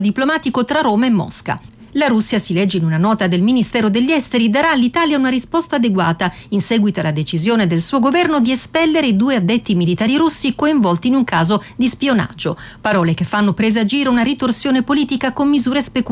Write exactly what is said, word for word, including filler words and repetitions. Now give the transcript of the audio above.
diplomatico tra Roma e Mosca. La Russia, si legge in una nota del Ministero degli Esteri, darà all'Italia una risposta adeguata in seguito alla decisione del suo governo di espellere i due addetti militari russi coinvolti in un caso di spionaggio. Parole che fanno presagire una ritorsione politica con misure speculative